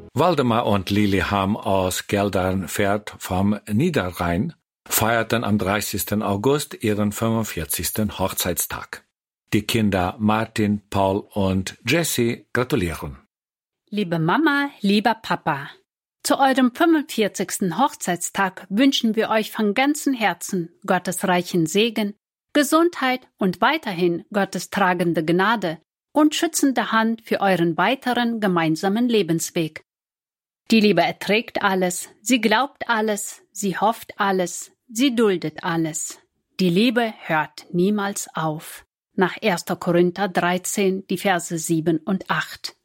Waldemar und Lilian aus Geldernfeld vom Niederrhein feierten am 30. August ihren 45. Hochzeitstag. Die Kinder Martin, Paul und Jessie gratulieren. Liebe Mama, lieber Papa, zu eurem 45. Hochzeitstag wünschen wir euch von ganzem Herzen Gottes reichen Segen, Gesundheit und weiterhin Gottes tragende Gnade und schützende Hand für euren weiteren gemeinsamen Lebensweg. Die Liebe erträgt alles, sie glaubt alles, sie hofft alles, sie duldet alles. Die Liebe hört niemals auf. Nach 1. Korinther 13, die Verse 7 und 8.